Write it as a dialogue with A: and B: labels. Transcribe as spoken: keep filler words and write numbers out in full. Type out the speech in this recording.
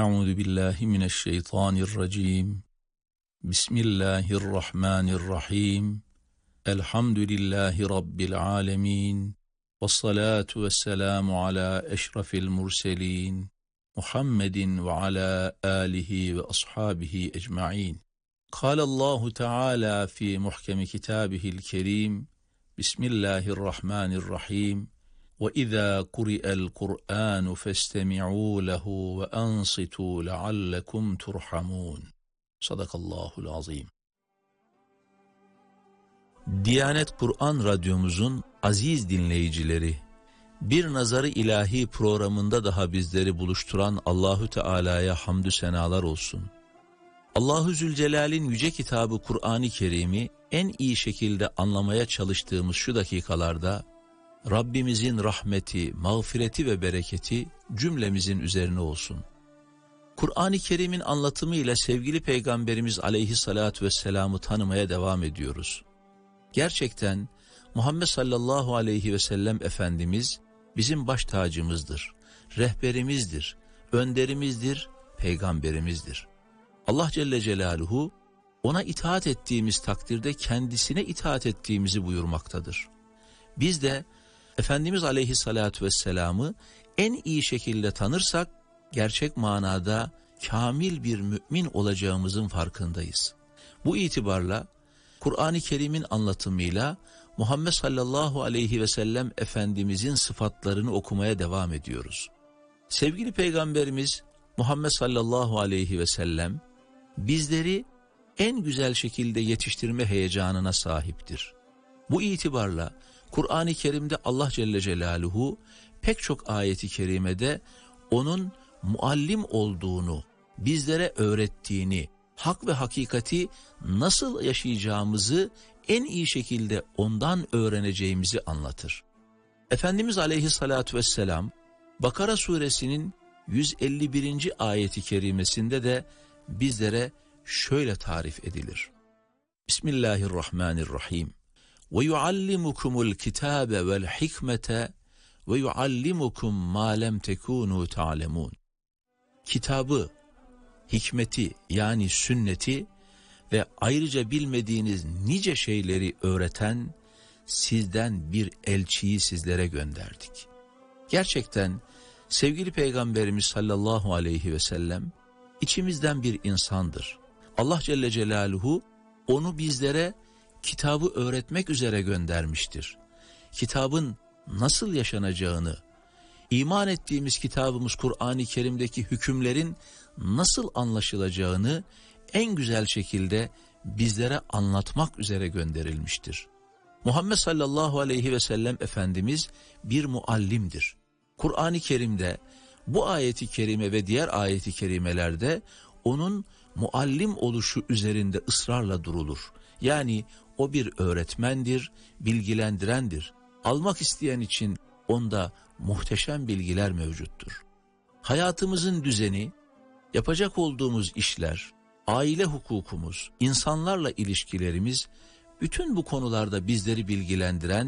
A: Euzu billahi mineşşeytanirracim. Bismillahirrahmanirrahim. Elhamdülillahi rabbil alamin. Vessalatu vesselamu ala eşrafil murselin. Muhammedin ve ala alihi ve ashabihi ecmaîn. Kâlallahu Teala fi muhkemi kitâbihil kerîm. Bismillahirrahmanirrahim. وَإِذَا قُرِئَ الْقُرْآنُ فَاسْتَمِعُوا لَهُ وَأَنصِتُوا لَعَلَّكُمْ تُرْحَمُونَ. Sadakallahul azim. Diyanet Kur'an Radyomuzun aziz dinleyicileri, Bir Nazarı İlahi programında daha bizleri buluşturan Allahü Teala'ya hamdü senalar olsun. Allahu Zülcelal'in yüce kitabı Kur'an-ı Kerim'i en iyi şekilde anlamaya çalıştığımız şu dakikalarda Rabbimizin rahmeti, mağfireti ve bereketi cümlemizin üzerine olsun. Kur'an-ı Kerim'in anlatımıyla sevgili Peygamberimiz Aleyhisselatü Vesselam'ı tanımaya devam ediyoruz. Gerçekten Muhammed sallallahu aleyhi ve sellem Efendimiz bizim baş tacımızdır, rehberimizdir, önderimizdir, peygamberimizdir. Allah Celle Celaluhu ona itaat ettiğimiz takdirde kendisine itaat ettiğimizi buyurmaktadır. Biz de Efendimiz Aleyhisselatü Vesselam'ı en iyi şekilde tanırsak gerçek manada kamil bir mümin olacağımızın farkındayız. Bu itibarla Kur'an-ı Kerim'in anlatımıyla Muhammed sallallahu aleyhi ve sellem Efendimizin sıfatlarını okumaya devam ediyoruz. Sevgili Peygamberimiz Muhammed sallallahu aleyhi ve sellem bizleri en güzel şekilde yetiştirme heyecanına sahiptir. Bu itibarla Kur'an-ı Kerim'de Allah Celle Celaluhu pek çok ayeti kerimede onun muallim olduğunu, bizlere öğrettiğini, hak ve hakikati nasıl yaşayacağımızı en iyi şekilde ondan öğreneceğimizi anlatır. Efendimiz Aleyhisselatü Vesselam Bakara suresinin yüz elli birinci ayeti kerimesinde de bizlere şöyle tarif edilir. Bismillahirrahmanirrahim. وَيُعَلِّمُكُمُ الْكِتَابَ وَالْحِكْمَةَ وَيُعَلِّمُكُمْ مَا لَمْ تَكُونُوا تَعْلَمُونَ. Kitabı, hikmeti yani sünneti ve ayrıca bilmediğiniz nice şeyleri öğreten sizden bir elçiyi sizlere gönderdik. Gerçekten sevgili Peygamberimiz sallallahu aleyhi ve sellem içimizden bir insandır. Allah Celle Celaluhu onu bizlere kitabı öğretmek üzere göndermiştir. Kitabın nasıl yaşanacağını, iman ettiğimiz kitabımız Kur'an-ı Kerim'deki hükümlerin nasıl anlaşılacağını en güzel şekilde bizlere anlatmak üzere gönderilmiştir. Muhammed sallallahu aleyhi ve sellem Efendimiz bir muallimdir. Kur'an-ı Kerim'de bu ayeti kerime ve diğer ayeti kerimelerde onun muallim oluşu üzerinde ısrarla durulur. Yani o bir öğretmendir, bilgilendirendir. Almak isteyen için onda muhteşem bilgiler mevcuttur. Hayatımızın düzeni, yapacak olduğumuz işler, aile hukukumuz, insanlarla ilişkilerimiz, bütün bu konularda bizleri bilgilendiren